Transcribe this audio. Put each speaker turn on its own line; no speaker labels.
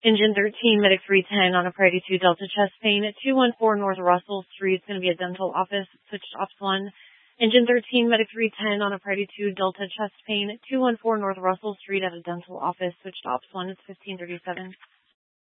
Engine 13, Medic 310 on a priority 2 Delta chest pain at 214 North Russell Street. It's going to be a dental office. Switch to Ops 1. Engine 13, Medic 310 on a priority 2 Delta chest pain at 214 North Russell Street at a dental office. Switch to Ops 1. It's 1537.